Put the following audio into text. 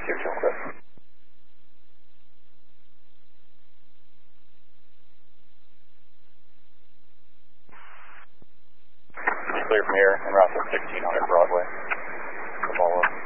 Houston, clear. Clear from here, en route to 1600 Broadway. The follow-up.